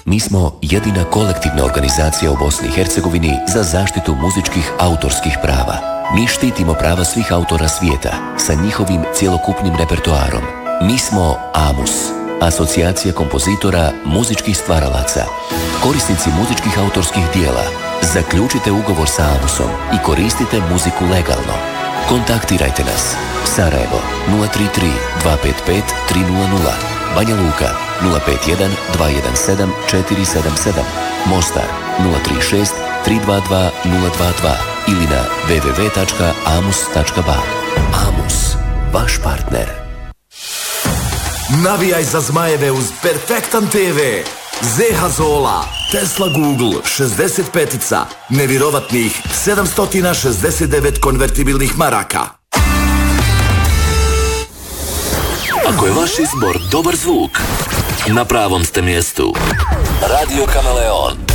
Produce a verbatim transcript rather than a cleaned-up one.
Mi smo jedina kolektivna organizacija u Bosni i Hercegovini za zaštitu muzičkih autorskih prava. Mi štitimo prava svih autora svijeta sa njihovim cjelokupnim repertoarom. Mi smo AMUS, Asocijacija kompozitora muzičkih stvaralaca. Korisnici muzičkih autorskih dijela, zaključite ugovor sa AMUSom i koristite muziku legalno. Kontaktirajte nas. Sarajevo nula tri tri dva pet pet tri nula nula, Banja Luka nula pet jedan dva jedan sedam četiri sedam sedam, Mostar nula tri šest tri dva dva nula dva dva ili na w w w tačka amus tačka ba. AMUS, vaš partner. Navijaj za Zmajeve uz Perfektan te ve. Zeha Zola, Tesla Google šezdeset petica, nevjerovatnih sedamsto šezdeset devet konvertibilnih maraka. Ako je vaš izbor dobar zvuk, na pravom ste mjestu. Radio Kameleon.